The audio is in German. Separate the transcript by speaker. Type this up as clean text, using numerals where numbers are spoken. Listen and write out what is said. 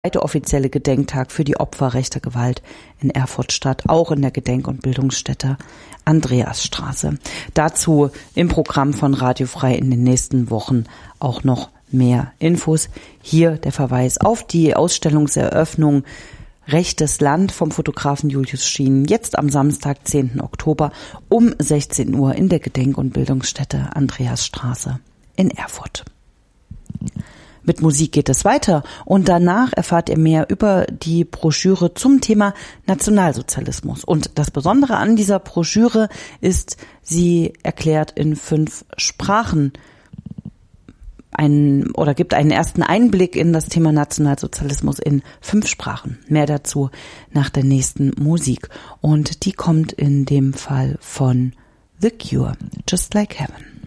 Speaker 1: offizielle Gedenktag für die Opfer rechter Gewalt in Erfurt statt, auch in der Gedenk- und Bildungsstätte Andreasstraße. Dazu im Programm von Radio Frei in den nächsten Wochen auch noch mehr Infos. Hier der Verweis auf die Ausstellungseröffnung Rechtes Land vom Fotografen Julius Schien, jetzt am Samstag, 10. Oktober um 16 Uhr in der Gedenk- und Bildungsstätte Andreasstraße in Erfurt. Mit Musik geht es weiter und danach erfahrt ihr mehr über die Broschüre zum Thema Nationalsozialismus. Und das Besondere an dieser Broschüre ist, sie erklärt in 5 Sprachen gibt einen ersten Einblick in das Thema Nationalsozialismus in 5 Sprachen. Mehr dazu nach der nächsten Musik. Und die kommt in dem Fall von The Cure, Just Like Heaven.